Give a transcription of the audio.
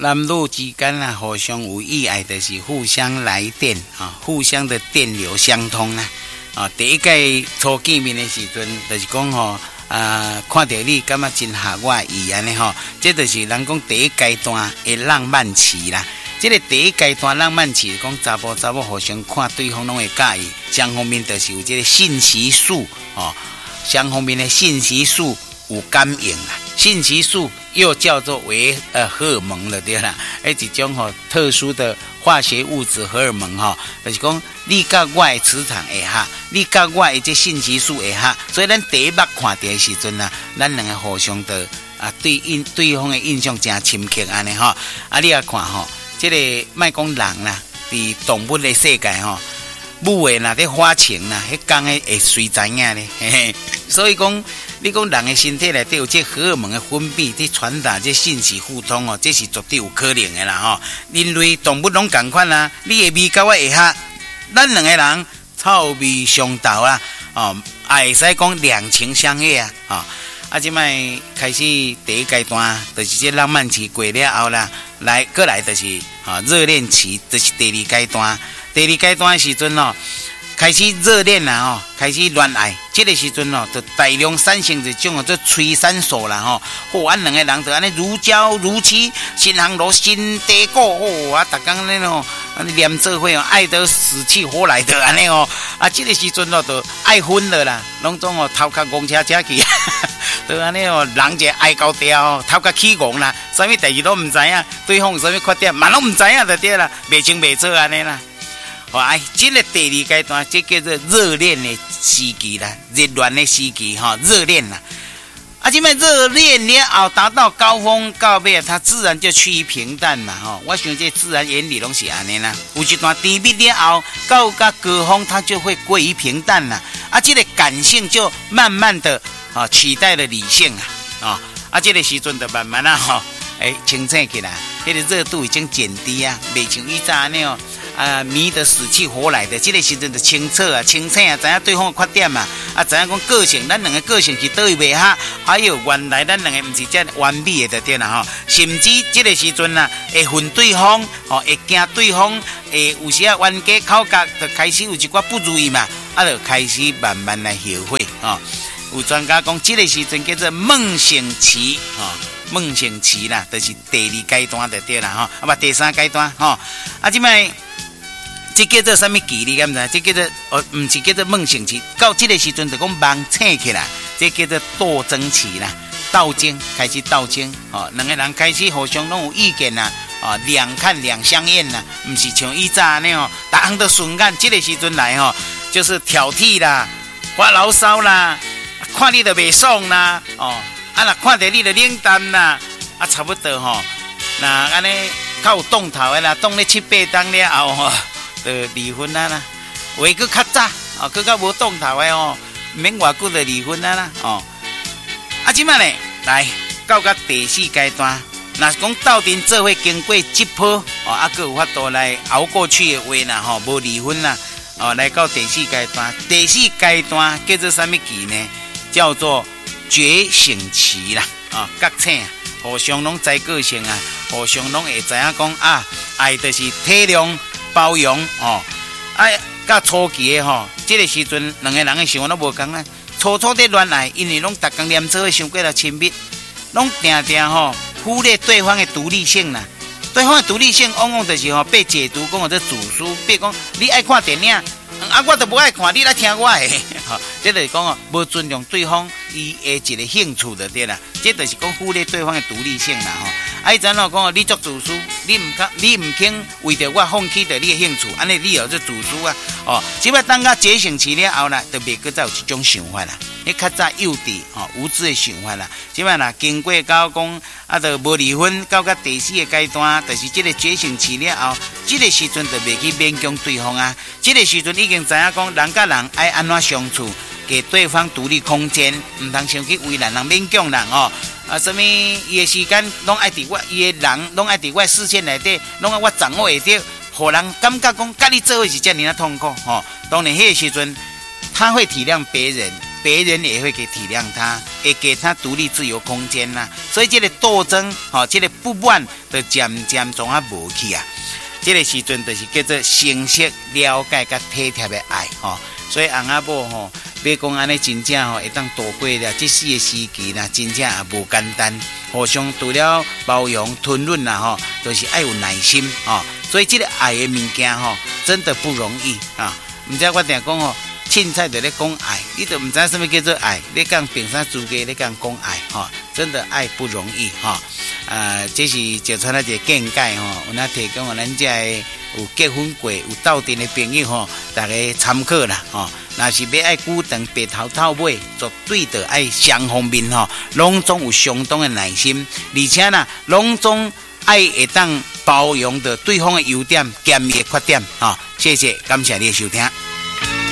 男女之间啊，互相有意爱，就是互相来电啊，互相的电流相通啦。啊，第一届初见面的时阵，就是讲吼，看到你感觉真合我意安尼吼，这就是人讲第一阶段的浪漫期啦。这个第一阶段浪漫期，讲查甫查某互相看对方拢会介意，双方面就是有这个信息素哦，双方面的信息素有感应啦。信息素又叫做荷尔蒙了对啦，一种特殊的化学物质荷尔蒙就是讲你甲我的磁场会合，你甲我的这信息素会合，所以咱第一目看到的时阵咱两个互相的对方的印象真深刻安尼你也看这个莫讲人啦，伫动物的世界母的若在发情啦，迄公的会随知影咧，嘿嘿。所以讲，你讲人的身体内底有这荷尔蒙的分泌，去传达这信息互通这是绝对有可能的啦人类动物拢同款啦，你的味甲我会合，咱两个人臭味相投啦，也会使讲两情相悦即摆开始第一阶段，就是这浪漫期过了后啦，过来就是热恋期，就是第二阶段。第二阶段的时阵开始热恋啦开始恋爱，这个时阵就大量产生一种做催产素啦咱两个人就安尼如胶如漆，心行如心地固逐工咧黏做伙爱得死去活来的安尼这个时阵就爱昏了啦，拢总头壳戆车去就安尼人就爱到掉头壳起戆啦，啥物代志都唔知影，对方有啥物缺点嘛拢唔知影就对啦，袂清袂楚安尼啦。这个第二阶段，这叫做热恋的时期啦，热恋的时期热恋啦。这摆热恋了后达到高峰到尾，它自然就趋于平淡嘛我想这自然原理拢是安尼啦。有一段甜蜜了后，到高峰它就会归于平淡啦。这个感性就慢慢的取代了理性这个时阵就慢慢清醒起来，这个热度已经减低袂像以前安尼迷得死去活来的，这个时阵就清澈清醒知影对方的缺点知影讲个性，咱两个个性是倒位袂合，还有原来咱两个不是这完美的就对啦甚至这个时阵会恨对方会惊对方会有时冤家口角，就开始有一寡不如意嘛，就开始慢慢来后悔有专家讲，这个时阵叫做梦醒期梦醒期啦，就是第二阶段就对啦第三阶段这摆这叫做什么期？你敢知？这叫做不是叫做梦醒期，到这个时阵就讲梦醒起来，这叫做斗争期啦，斗争开始斗争两个人开始互相拢有意见啦两看两相厌啦，不是像以前那样大家都顺眼，这个时阵来就是挑剔啦、发牢骚啦，看你就袂爽啦若看到你就冷淡啦差不多那安尼较有动头的啦，动咧7、8档了后就离婚啦，话佫较早佫较无动头的免偌久就离婚啦即摆咧来到第四阶段，若是讲斗阵做伙经过这波佫有法度来熬过去的话啦无离婚啦来到第四阶段，第四阶段叫做什么期呢？叫做觉醒期啦觉醒互相拢知个性互相拢会知影讲爱就是体谅包容到初期的这个时阵两个人的想法都无同初在恋爱，因为拢逐工黏做伙伤过了亲密，拢定忽略对方的独立性啦。对方的独立性往往就是被解读讲做自私，比如讲你爱看电影我都不爱看，你来听我的这就是讲无尊重对方伊的一个兴趣就对啦，这就是讲忽略对方的独立性啦伊怎讲你做自私，你唔肯为着我放弃掉你的兴趣，安尼你又做自私只要等到觉醒期了后啦，就袂再有这种想法啦，你较早幼稚无知的想法啦，即摆经过到讲就无离婚，到第四个阶段，就是这个觉醒期了后，这个时阵就袂去勉强对方这个时阵已经知影讲人甲人爱安怎相处，给对方独立空间，唔通想去为难人勉强人什么伊的时间拢爱伫我，伊的人拢爱伫我视线内底，拢爱我掌握会到，互人感觉讲甲你做伙是遮尔痛苦当然迄个时阵他会体谅别人， 别人也会给体谅他，也给他独立自由空间啦。所以这个斗争，这个不满，就渐渐总啊无去啊。这个时阵就是叫做成熟、了解、甲体贴的爱，所以翁仔某要讲安尼真正会当度过了这4个时期啦，真正也无简单。互相除了包容、吞忍啦，都是爱有耐心所以这个爱的物件真的不容易啊。唔知我定讲凊彩就咧讲爱，你都唔知什么叫做爱。你讲平常自家，你讲爱真的爱不容易这是石川一个见解有那提供咱这有结婚过、有斗阵的朋友大家参考啦若是要爱久长白头到尾，绝对的爱双方面拢总有相当的耐心，而且呢，拢总爱会当包容的对方的优点、兼伊的缺点谢谢，感谢你的收听。